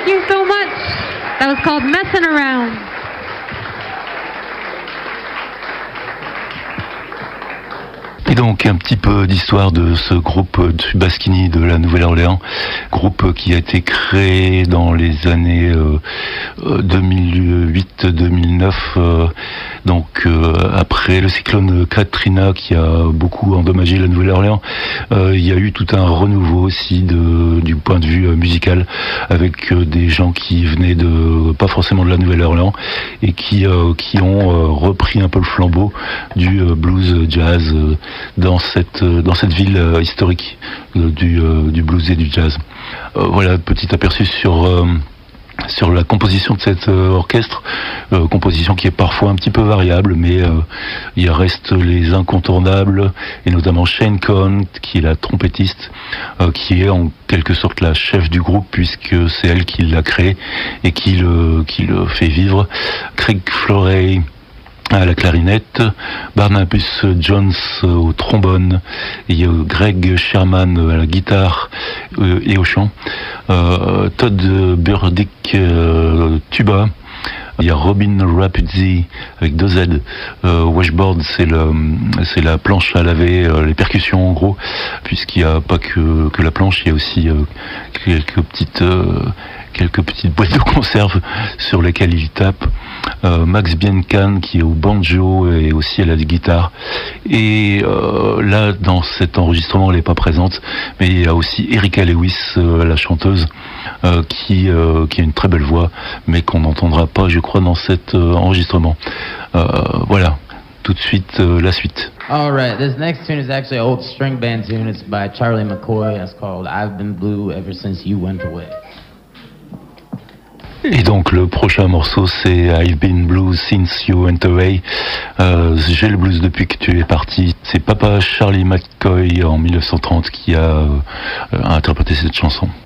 Thank you so much. That was called Messin' Around. Et donc un petit peu d'histoire de ce groupe du Baskini de la Nouvelle-Orléans, groupe qui a été créé dans les années 2008-2009, donc après le cyclone Katrina qui a beaucoup endommagé la Nouvelle-Orléans. Il y a eu tout un renouveau aussi du point de vue musical, avec des gens qui venaient pas forcément de la Nouvelle-Orléans et qui ont repris un peu le flambeau du blues jazz dans cette ville historique du blues et du jazz. Voilà, petit aperçu sur la composition de cet orchestre, composition qui est parfois un petit peu variable, mais il reste les incontournables, et notamment Shane Cohn, qui est la trompettiste, qui est en quelque sorte la chef du groupe, puisque c'est elle qui l'a créé et qui le fait vivre. Craig Florey à la clarinette, Barnabas Jones au trombone, et Greg Sherman à la guitare et au chant, Todd Burdick tuba, il y a Robin Rapuzzi avec 2 Z, washboard c'est la planche à laver, les percussions en gros, puisqu'il n'y a pas que la planche, il y a aussi quelques petites boîtes de conserve sur lesquelles il tape. Max Bienkan qui est au banjo et aussi à la guitare. Et là, dans cet enregistrement, elle n'est pas présente, mais il y a aussi Erika Lewis, la chanteuse, qui a une très belle voix, mais qu'on n'entendra pas, je crois, dans cet enregistrement. Voilà, tout de suite, la suite. All right, this next tune is actually an old string band tune. It's by Charlie McCoy. It's called I've Been Blue Ever Since You Went Away. Et donc le prochain morceau c'est I've Been Blue Since You Went Away. J'ai le blues depuis que tu es parti. C'est Papa Charlie McCoy en 1930 qui a interprété cette chanson.